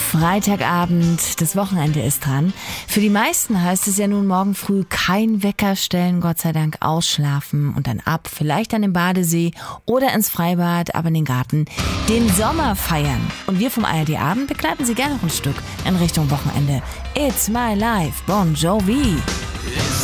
Freitagabend, das Wochenende ist dran. Für die meisten heißt es ja nun morgen früh kein Wecker stellen, Gott sei Dank ausschlafen und dann ab, vielleicht an den Badesee oder ins Freibad, aber in den Garten, den Sommer feiern. Und wir vom ARD Abend begleiten Sie gerne noch ein Stück in Richtung Wochenende. It's my life, Bon Jovi.